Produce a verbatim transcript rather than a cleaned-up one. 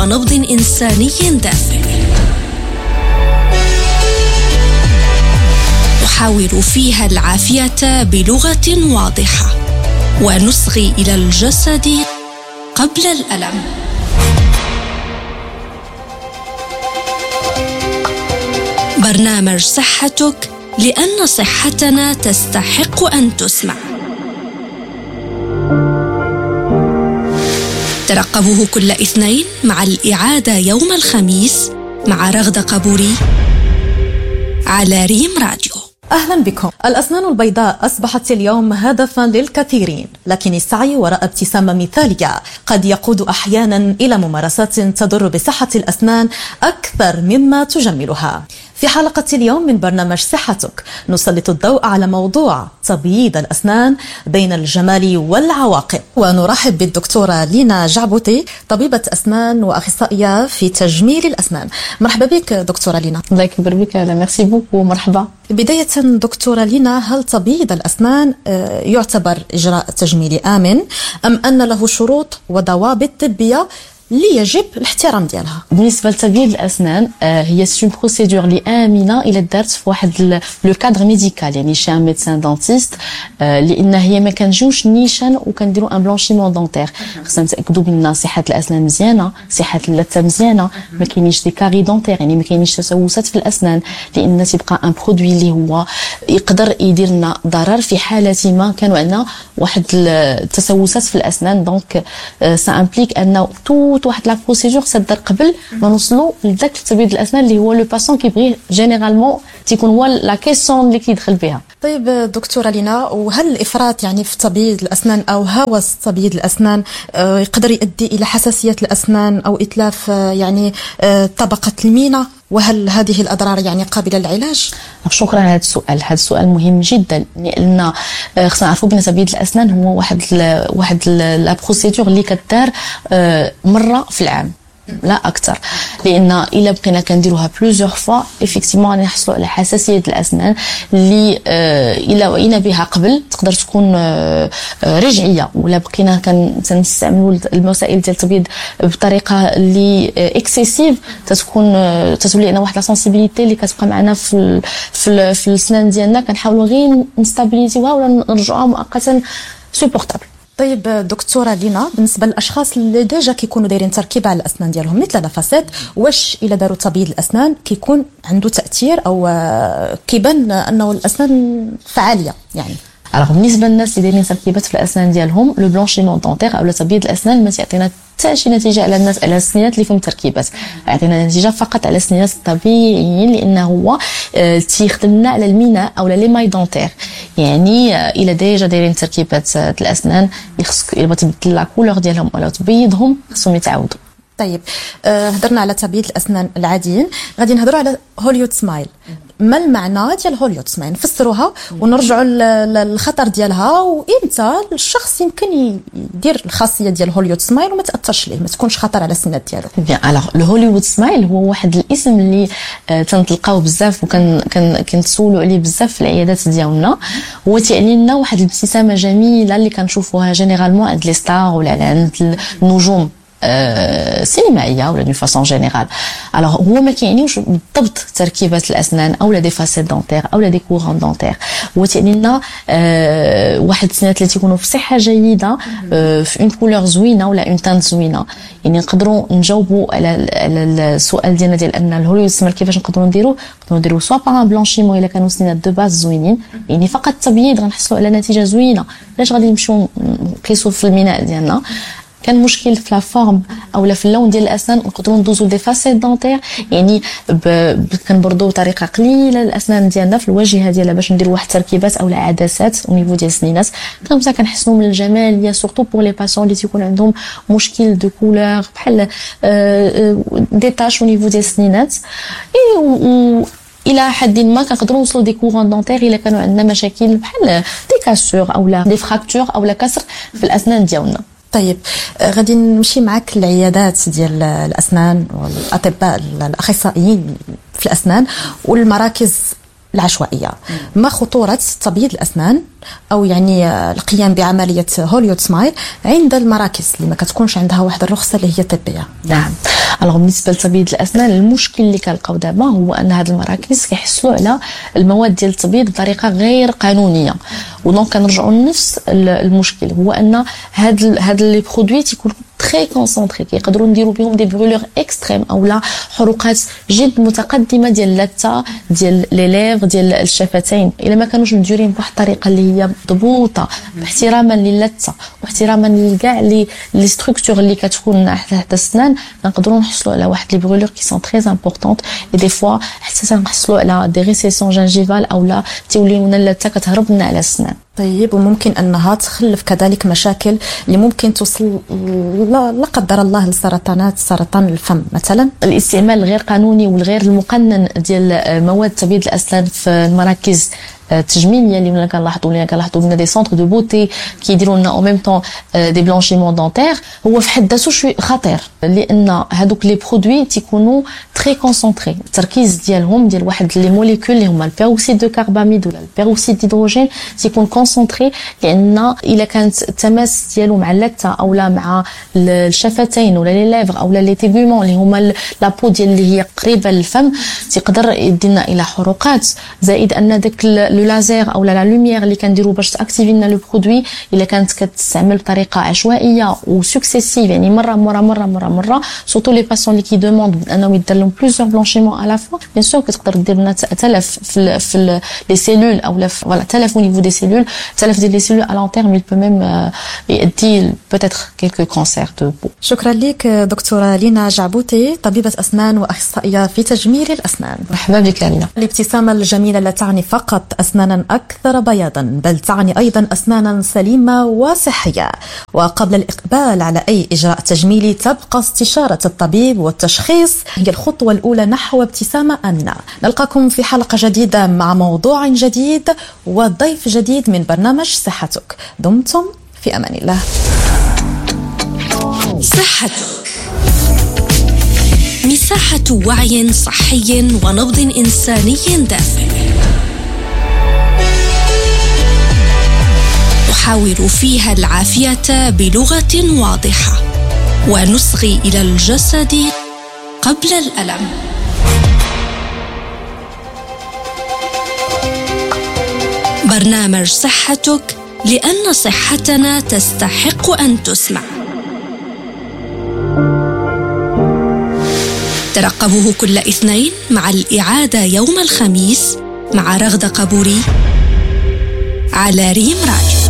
ونبض إنساني دافئ. نحاور فيها العافية بلغة واضحة ونصغي إلى الجسد قبل الألم. برنامج صحتك، لأن صحتنا تستحق أن تسمع. ترقبوه كل اثنين مع الإعادة يوم الخميس مع رغدة قبوري على ريم راديو. أهلا بكم. الأسنان البيضاء أصبحت اليوم هدفا للكثيرين، لكن السعي وراء ابتسامة مثالية قد يقود أحيانا إلى ممارسات تضر بصحة الأسنان أكثر مما تجملها. في حلقة اليوم من برنامج صحتك نسلط الضوء على موضوع تبييض الأسنان بين الجمال والعواقب، ونرحب بالدكتورة لينا جعبوتي، طبيبة أسنان وأخصائية في تجميل الأسنان. مرحبا بك دكتورة لينا. الله يكبر بك. ميرسي بوكو. مرحبا. بداية دكتورة لينا، هل تبييض الأسنان يعتبر إجراء تجميلي آمن أم أن له شروط وضوابط طبية اللي يجب الاحترام ديالها؟ بالنسبه لتبييض الاسنان هي سي اون بروسيدور اللي امنه الى دارت في واحد لو كادر ميديكال، يعني شي ان ميدسان دونتيست، لان هي ما كنجيوش نيشان وكنديروا ان بلانشيمون دونتير. خصنا نتاكدوا بان صحه الاسنان مزيانه، صحه اللثه مزيانه، ما كاينينش دي كاري دونتير، يعني ما كاينينش تسوسات في الاسنان، لان تيبقى ان برودوي اللي هو يقدر يدير لنا ضرر في حاله ما كانوا عندنا واحد التسوسات في الاسنان. دونك سا امبليك ان تو واحد لا بروسيدور صدر قبل ما نوصلوا لذاك تبييض الاسنان اللي هو لو باسون كيبغي جينيرالمون تيكون هو لا كيسيون اللي كيدخل بها. طيب دكتوره لينا، وهل الافراط يعني في تبييض الاسنان او هوس تبييض الاسنان يقدر يؤدي الى حساسيه الاسنان او اتلاف يعني طبقه المينا؟ وهل هذه الأضرار يعني قابلة للعلاج؟ شكرا على هذا السؤال. هذا السؤال مهم جدا، لأن خصنا نعرفوا بأن تبييض الأسنان هو واحد ل... واحد لا بروسيدور اللي كدار مرة في العام لا اكثر، لان الا بقينا كنديروها بلوزيغ فوا ايفيكتيفمون غادي نحصلوا على حساسيه الاسنان اللي الا وعينا بها قبل تقدر تكون رجعيه، ولا بقينا كنستعملوا المسائل ديال التبييض بطريقه اللي اكسيسيف تتكون تتولي لنا واحد لا سنسيبيليتي اللي كتبقى معنا في في, في الاسنان ديالنا. كنحاولوا غير نستابيليزيوها ولا نرجعوها مؤقتا سوبورتابل. طيب دكتوره لينا، بالنسبه للاشخاص اللي ديجا كيكونوا دايرين تركيبه على الاسنان ديالهم مثل لافاسيت، واش الا داروا تبييض الاسنان كيكون عنده تاثير او كيبان انه الاسنان فعاليه يعني؟ alors بالنسبه للناس اللي دايرين تركيبات في الاسنان ديالهم، لو بلانشيمون دونتير او تبييض الاسنان ما تعطينا حتى شي نتيجه على الناس على السنينات اللي فيهم تركيبات، يعطينا نتيجه فقط على السنينات الطبيعيين، لانه هو تيخدم لنا على المينا او لي ماي دونتير. يعني الا ديجا دايرين تركيبات الاسنان يخصك الا بغيتي تبدل لا كولور ديالهم ولا تبيضهم خصهم يتعاودوا. طيب هضرنا على تبييض الاسنان العاديين، غادي نهضروا على هوليود سمايل. ما المعنى ديال هوليود سمايل؟ نفسروها ونرجعوا للخطر ديالها، وامتى الشخص يمكن يدير الخاصيه ديال هوليود سمايل وما تاثرش ليه، ما تكونش خطر على السنات ديالو. بيان الوغ لو هوليود سمايل هو واحد الاسم اللي تنطلقاو بزاف وكان كنتسولوا عليه بزاف في العيادات ديالنا. هو تيعني لنا واحد الابتسامه جميله اللي كنشوفوها جينيرالمون عند لي ستار ولا عند النجوم سينمائيه ولا دون فاسون جينيرال. الوغ هو ما كيعنيوش بالضبط تركيبات الاسنان او لا دي فاسيت دونتير او لا دي كورون دونتير، هو تعني لنا أه واحد السنات اللي تيكونوا في صحه جيده، أه في اون كولور زوينه ولا اون تانت زوينه. يعني نقدروا نجاوبوا على على السؤال ديالنا ديال ان الهوليود سمايل كيفاش نقدروا نديروا نقدروا نديروا سوا بار ان بلانشيمون الا كانوا سنينات دو باز زوينين، يعني فقط التبييض غنحصلوا على نتيجه زوينه. علاش غادي نمشيو نقيسوا في الميناء ديالنا؟ كان مشكل في لا فورم او لا في اللون ديال الاسنان، نقدروا ندوزو دي فاسيت دونتير، يعني كنبردوا بطريقه قليله الاسنان ديالنا في الواجهه ديالها باش نديروا واحد التركيبات او عدسات او نيفو ديال السنينات. كنبدا كنحسنوا من الجمال، يا سورتو بور لي باسيون اللي تيكون عندهم مشكل دو كولور بحال دي تاش او نيفو ديال السنينات. اي الى حد ما كنقدروا نوصلوا دي كورون دونتير الا كانوا عندنا مشاكل بحال دي كاسور او لا دي فراكتور او لا كسر في الاسنان ديالنا. طيب غادي نمشي معك العيادات ديال الاسنان والاطباء الاخصائيين في الاسنان والمراكز العشوائيه. ما خطوره تبييض الاسنان أو يعني القيام بعملية هوليود سمايل عند المراكز اللي ما كتكونش عندها واحد الرخصة اللي هي طبية؟ نعم. الوغ بالنسبة لتبييض الأسنان المشكل اللي كنلقاو دابا هو أن هاد المراكز كيحصلوا على المواد ديال التبييض بطريقة غير قانونية، ودونك كنرجعوا لنفس المشكل، هو أن هاد هاد لي برودوي تيكونوا تري كونسونطري، كيقدروا نديروا بهم دي برولور اكستريم اولا حروقات جد متقدمه ديال اللثه ديال لي ليفر ديال الشفتين، الا ما كانوش مديورين بواحد الطريقه اللي هي مضبوطه باحتراما للثه واحتراما لكاع لي لي ستركتور اللي كتكون تحت السنان، نقدروا نحصلوا على واحد لي برولور كي سون تري امبورطونط، اي دي فوا حتى تنحصلوا على دي ريسيسيون جانجيفال اولا تولي لنا اللثه كتهرب لنا على السنان. طيب، وممكن أنها تخلف كذلك مشاكل اللي ممكن توصل لا, لا قدر الله لسرطانات سرطان الفم مثلا؟ الاستعمال الغير قانوني والغير المقنن ديال مواد تبييض الأسنان في المراكز التجميليه اللي ملي كنلاحظوا اللي كنلاحظوا من دي سونتر دو بوتي كيديروا لنا او ميم طون دي بلانشيمون دونتير، هو في حد ذاته شوي خطير، لان هذوك لي برودوي تيكونوا تري كونسونطري، التركيز ديالهم ديال واحد لي موليكول اللي هما البيروكسيد دو كرباميد ولا البيروكسيد ديدروجين تيكون كونسونطري، لان الا كانت التماس ديالو مع اللثه اولا مع الشفتين ولا لي ليفر اولا لي تيغومون اللي هما لابو ديال اللي هي قريبه للفم تقدر يدينا الى حروقات، زائد ان داك لو لازير او لا لوميير اللي كنديروا باش تاكتيفي لنا لو برودوي الا كانت كتستعمل بطريقه عشوائيه وسكسيسيف، يعني مره مره مره مره مره سورتو لي باسيون اللي كيدوموند انهم يدير لهم بليزيور بلانشيمون على فوا، بيان سور كتقدر دير لنا تلف في في لي سيلول او فوالا تلف au niveau des cellules، تلف ديال لي سيلول à long terme il peut même يؤدي peut-être quelques cancers de peau. شكرا لك دكتوره لينا جعبوتي، طبيبه اسنان واخصائيه في تجميل الاسنان. مرحبا بك لينا. الابتسامه الجميله لا تعني فقط أسنانا أكثر بياضا، بل تعني أيضا أسنانا سليمة وصحية. وقبل الإقبال على أي إجراء تجميلي تبقى استشارة الطبيب والتشخيص هي الخطوة الأولى نحو ابتسامة آمنة. نلقاكم في حلقة جديدة مع موضوع جديد وضيف جديد من برنامج صحتك. دمتم في أمان الله. صحتك، مساحة وعي صحي ونبض إنساني دافئ، نحاور فيها العافية بلغة واضحة ونصغي إلى الجسد قبل الألم. برنامج صحتك، لأن صحتنا تستحق أن تسمع. ترقبوه كل اثنين مع الإعادة يوم الخميس مع رغدة قبوري على ريم راديو.